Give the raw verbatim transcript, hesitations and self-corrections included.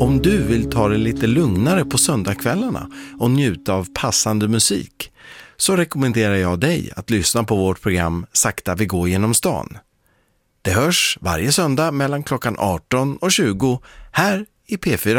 Om du vill ta det lite lugnare på söndagskvällarna och njuta av passande musik, så rekommenderar jag dig att lyssna på vårt program Sakta vi går genom stan. Det hörs varje söndag mellan klockan arton och tjugo här i P fyra.